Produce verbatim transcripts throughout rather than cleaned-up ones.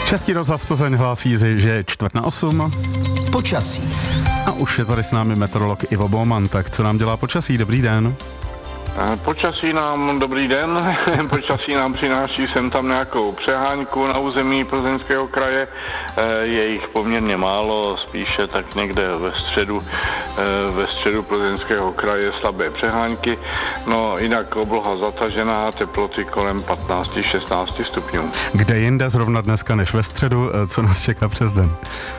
Český rozhlas Plzeň hlásí, že je čtvrt na osm. Počasí. A už je tady s námi meteorolog Ivo Baumann. Tak co nám dělá počasí? Dobrý den. Počasí nám, dobrý den, počasí nám přináší sem tam nějakou přeháňku na území Plzeňského kraje, je jich poměrně málo, spíše tak někde ve středu, ve středu Plzeňského kraje slabé přeháňky, no jinak obloha zatažená, teploty kolem patnáct až šestnáct stupňů. Kde jinde zrovna dneska než ve středu, co nás čeká přes den?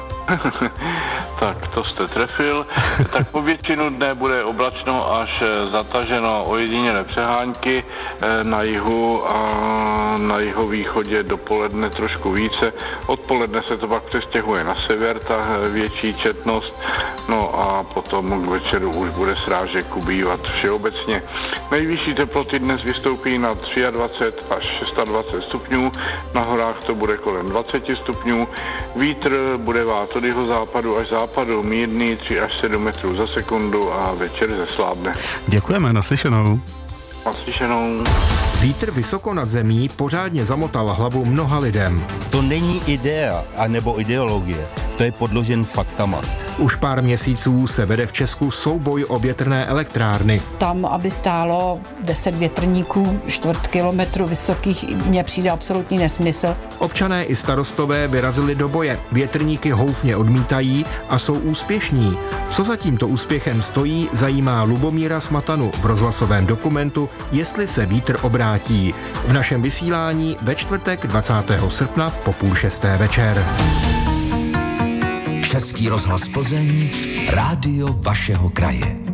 Tak, to jste trefil. Tak po většinu dne bude oblačno až zataženo ojedinělé přehánky na jihu a na jihovýchodě dopoledne trošku více. Odpoledne se to pak přestěhuje na sever, ta větší četnost. No a potom k večeru už bude srážek ubývat všeobecně. Nejvyšší teploty dnes vystoupí na dvacet tři až dvacet šest stupňů, na horách to bude kolem dvacet stupňů. Vítr bude vát od jihozápadu až západu mírný tři až sedm metrů za sekundu a večer zeslábne. Děkujeme, naslyšenou. Naslyšenou. Vítr vysoko nad zemí pořádně zamotal hlavu mnoha lidem. To není idea anebo ideologie, to je podložen faktama. Už pár měsíců se vede v Česku souboj o větrné elektrárny. Tam, aby stálo deset větrníků čtvrt kilometru vysokých, mně přijde absolutní nesmysl. Občané i starostové vyrazili do boje. Větrníky houfně odmítají a jsou úspěšní. Co za tímto úspěchem stojí, zajímá Lubomíra Smatanu v rozhlasovém dokumentu Jestli se vítr obrátí. V našem vysílání ve čtvrtek dvacátého srpna po půl šesté večer. Český rozhlas Plzeň, rádio vašeho kraje.